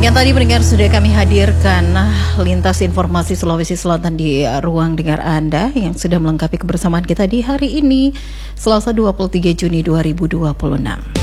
Demikian tadi pendengar sudah kami hadirkan lintas informasi Sulawesi Selatan di ruang dengar Anda yang sudah melengkapi kebersamaan kita di hari ini Selasa 23 Juni 2026.